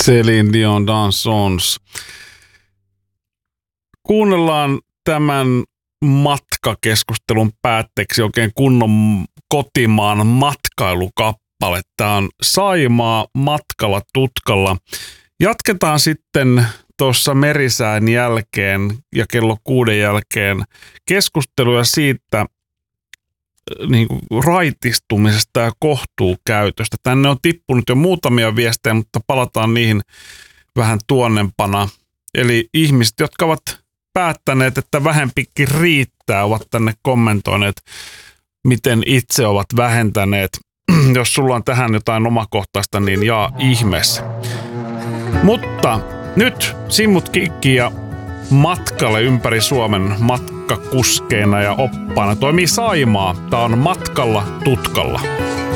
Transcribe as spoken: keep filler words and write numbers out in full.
Céline Dion Dansons. Kuunnellaan tämän matkakeskustelun päätteeksi oikein kunnon kotimaan matkailukappale. Tämä on Saimaa matkalla tutkalla. Jatketaan sitten tuossa merisään jälkeen ja kello kuuden jälkeen keskustelua siitä niin kuin raitistumisesta ja kohtuukäytöstä. Tänne on tippunut jo muutamia viestejä, mutta palataan niihin vähän tuonnempana. Eli ihmiset, jotka ovat päättäneet, että vähempikin riittää, ovat tänne kommentoineet, miten itse ovat vähentäneet. Jos sulla on tähän jotain omakohtaista, niin jaa ihmeessä. Mutta nyt Simmut Kikki ja matkalle ympäri Suomen matkakuskeina ja oppaana toimii Saimaa. Tää on Matkalla tutkalla.